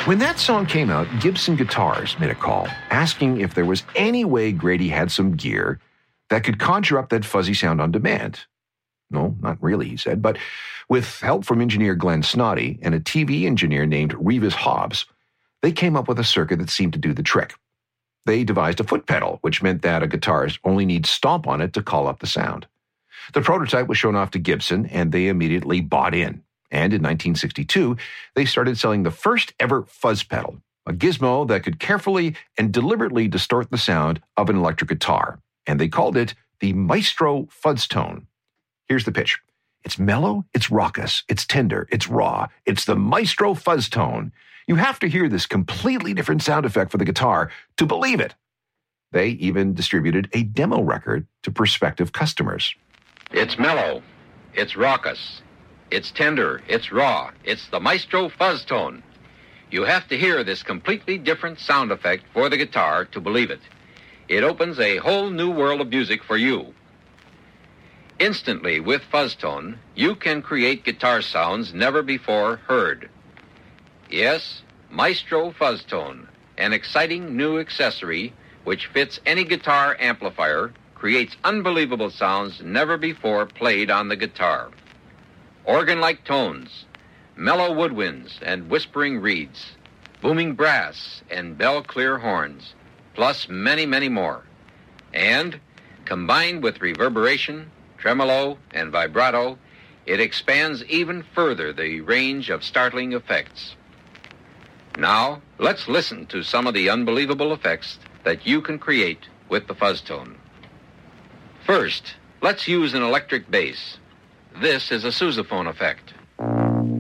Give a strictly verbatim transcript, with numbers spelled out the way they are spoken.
When that song came out, Gibson Guitars made a call, asking if there was any way Grady had some gear that could conjure up that fuzzy sound on demand. No, not really, he said, but with help from engineer Glenn Snoddy and a T V engineer named Revis Hobbs, they came up with a circuit that seemed to do the trick. They devised a foot pedal, which meant that a guitarist only needs stomp on it to call up the sound. The prototype was shown off to Gibson, and they immediately bought in. And in nineteen sixty-two, they started selling the first ever fuzz pedal, a gizmo that could carefully and deliberately distort the sound of an electric guitar. And they called it the Maestro Fuzz Tone. Here's the pitch. It's mellow, it's raucous, it's tender, it's raw. It's the Maestro Fuzz Tone. You have to hear this completely different sound effect for the guitar to believe it. They even distributed a demo record to prospective customers. It's mellow, it's raucous, it's tender, it's raw, it's the Maestro Fuzz Tone. You have to hear this completely different sound effect for the guitar to believe it. It opens a whole new world of music for you. Instantly, with Fuzz Tone, you can create guitar sounds never before heard. Yes, Maestro Fuzz Tone, an exciting new accessory which fits any guitar amplifier, creates unbelievable sounds never before played on the guitar. Organ-like tones, mellow woodwinds and whispering reeds, booming brass and bell-clear horns, plus many, many more. And, combined with reverberation, tremolo, and vibrato, it expands even further the range of startling effects. Now, let's listen to some of the unbelievable effects that you can create with the Fuzz Tone. First, let's use an electric bass. This is a sousaphone effect.